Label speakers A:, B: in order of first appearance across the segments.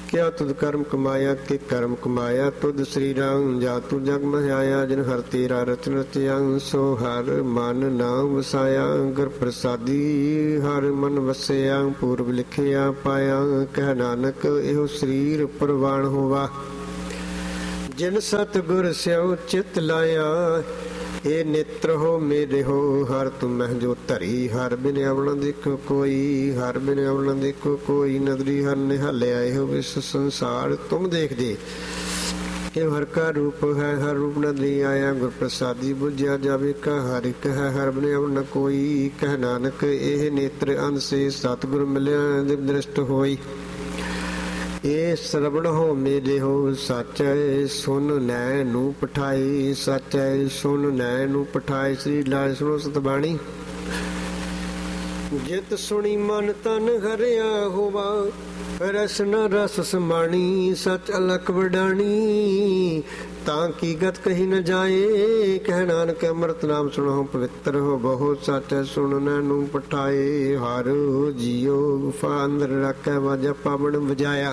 A: ਕਿਆ ਤੁਧ ਕਰਮ ਕਮਾਇਆ ਕਿ ਕਰਮ ਕਮਾਇਆ ਤੁਧ ਸ੍ਰੀ ਰਾਮ ਜਾ ਤੂੰ ਜਗ ਮਹਿਆਇਆ ਜਿਨ ਹਰ ਤੇਰਾ ਰਚਨ ਰਚਿਆ ਸੋ ਹਰ ਮਨ ਨਾਮ ਵਸਾਇਆ ਗੁਰ ਪ੍ਰਸਾਦੀ ਹਰ ਮਨ ਵਸਿਆ ਪੂਰਬ ਲਿਖਿਆ ਪਾਇਆ ਕਹਿ ਨਾਨਕ ਇਹੋ ਸਰੀਰ ਪ੍ਰਵਾਨ ਹੋਵਾ ਜਿਨ ਸਤ ਗੁਰ ਸਿਉ ਚਿਤ ਲਾਇਆ ਇਹ ਨੇਤਰ ਹੋ ਮੇਰੇ ਹੋ ਹਰ ਤੁਮ ਮਹਿ ਜੋ ਧਰੀ ਹਰ ਬਿਨ ਅਵਣ ਦੇਖੋ ਕੋਈ ਹਰ ਬਿਨ ਅਵਣ ਦੇਖੋ ਕੋਈ ਨਦਰੀ ਹਰ ਨਿਹਾਲਿਆ ਇਹੋ ਵਿਸ ਸੰਸਾਰ ਤੁਮ ਦੇਖਦੇ ਇਹ ਹਰ ਕਾ ਰੂਪ ਹੈ ਹਰ ਰੂਪ ਨਦਰੀ ਆਇਆ ਗੁਰ ਪ੍ਰਸਾਦੀ ਬੁਝਿਆ ਜਾਵੇ ਕਾ ਹਰ ਇੱਕ ਹੈ ਹਰ ਬਿਨ ਅਵਣ ਕੋਈ ਕਹਿ ਨਾਨਕ ਇਹ ਨੇਤਰ ਅੰਧ ਸੇ ਸਤਿਗੁਰ ਮਿਲਿਆ ਦਿਵ ਦ੍ਰਿਸ਼ਟ ਹੋਈ ਇਹ ਸਰਵਣ ਹੋ ਮੇਰੇ ਹੋ ਸੱਚ ਸੁਨ ਨੈ ਨੂੰ ਪਠਾਈ ਸੱਚ ਸੁਨ ਨੈ ਨੂੰ ਪਠਾਈ ਸ੍ਰੀ ਲਾਲ ਸੁਣੋ ਸਤਬਾਣੀ ਜਿਤ ਸੁਣੀ ਮਨ ਤਨ ਹਰਿਆ ਹੋਵਾ ਰਸ ਨ ਰਸ ਸਮਾਣੀ ਸੱਚ ਅਲਖ ਵਡਾਣੀ ਤਾਂ ਕੀ ਗਤ ਕਹੀ ਨ ਜਾਏ ਕਹਿ ਨਾਨਕ ਅੰਮ੍ਰਿਤ ਨਾਮ ਸੁਣੋ ਪਵਿੱਤਰ ਹੋ ਬਹੁ ਸੱਚ ਸੁਣਨ ਨੂੰ ਪਠਾਏ ਹਰ ਜੀਓ ਗੁਫਾ ਅੰਦਰ ਰੱਖੈ ਵਾਜਾ ਪਾਵਨ ਵਜਾਇਆ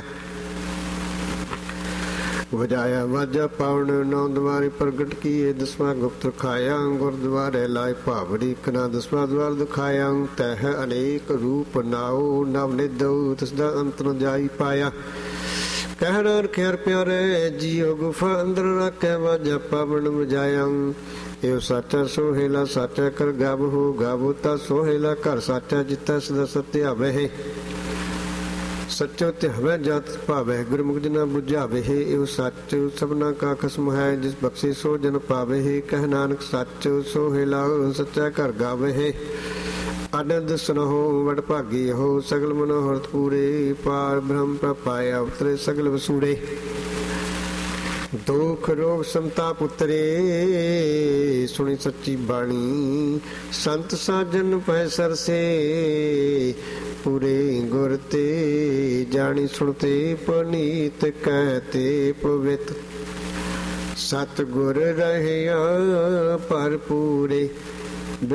A: ਵਜਾਇਆ ਵਾਜਾ ਪਾਵਨ ਨੌ ਦੁਆਰੀ ਪ੍ਰਗਟ ਕੀਏ ਦਸਵਾਂ ਗੁਪਤ ਰਖਾਇਆ ਗੁਰਦੁਆਰੇ ਲਾਇ ਭਾਵੜੀ ਕਨਾ ਦਸਵਾਂ ਦੁਆਰ ਦਿਖਾਇਆ ਤਹ ਅਨੇਕ ਰੂਪ ਨਾਉ ਨਵ ਨਿਦਉ ਤਿਸ ਦਾ ਅੰਤ ਨ ਜਾਈ ਪਾਇਆ ਕਹਿ ਨਾਨਕ ਹਰ ਪਿਆਰੇ ਜੀਓ ਗੁਫਾ ਅੰਦਰ ਰੱਖੈ ਵਾਜਾ ਪਾਵਨ ਵਜਾਇਆ ਇਹ ਸਾਚਾ ਸੋਹੇਲਾ ਸਾਚਾ ਕਰ ਗਾਵ ਹੋ ਗਾਵੋ ਤਾ ਸੋਹੇਲਾ ਘਰ ਸਾਚਾ ਜਿੱਤੈ ਸਦਾ ਸਤਿਆਵੇ ਸੱਚੋ ਤੇ ਹਵੇ ਜਤ ਭਾਵੇ ਗੁਰਮੁਖ ਜਨਾ ਬੁਝਾਵੇ ਇਹ ਸੱਚ ਸਭਨਾ ਕਾ ਖਸਮ ਹੈ ਜਿਸ ਬਖਸ਼ੇ ਸੋ ਜਨ ਪਾਵੇ ਕਹਿ ਨਾਨਕ ਸੱਚ ਸੋਹੇਲਾ ਸੱਚਾ ਘਰ ਗਾਵੇ ਆਨੰਦ ਸੁਨਹੁ ਵਡ ਭਾਗੀ ਹੋ ਸਗਲ ਮਨੋਹਰਤ ਪੂਰੇ ਪਾਰ ਬ੍ਰਹਮ ਪ੍ਰਪਾਇਆ ਉਤਰੇ ਸਗਲ ਵਸੂੜੇ ਦੁਖ ਰੋਗ ਸੰਤਾਪ ਉਤਰੇ ਸੁਣੀ ਸੱਚੀ ਬਾਣੀ ਸੰਤ ਸਾਜਨ ਪੈ ਸਰਸੇ ਪੂਰੇ ਗੁਰ ਤੇ ਜਾਣੀ ਸੁਣਤੇ ਪਨੀਤ ਕਹਤੇ ਪਵਿੱਤ ਸਤ ਗੁਰ ਰਹਿਆ ਭਰਪੂਰੇ